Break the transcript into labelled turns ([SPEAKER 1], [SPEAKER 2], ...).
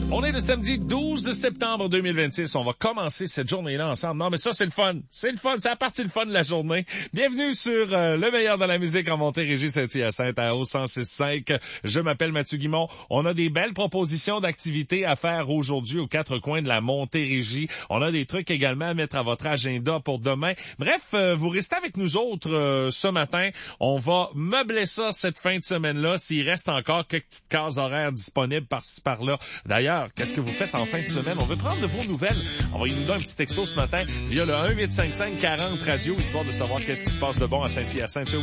[SPEAKER 1] On est le samedi 12 septembre 2026. On va commencer cette journée-là ensemble. Non, mais ça, c'est le fun. C'est le fun. C'est la partie le fun de la journée. Bienvenue sur le meilleur de la musique en Montérégie, Saint-Hyacinthe, à O106.5. Je m'appelle Mathieu Guimond. On a des belles propositions d'activités à faire aujourd'hui aux quatre coins de la Montérégie. On a des trucs également à mettre à votre agenda pour demain. Bref, vous restez avec nous autres ce matin. On va meubler ça cette fin de semaine-là. S'il reste encore quelques petites cases horaires disponibles par-ci par-là. D'ailleurs, qu'est-ce que vous faites en fin de semaine? On veut prendre de vos nouvelles. Envoyez-nous un petit texto ce matin via le 1-855-40-radio, histoire de savoir qu'est-ce qui se passe de bon à Saint-Hyacinthe.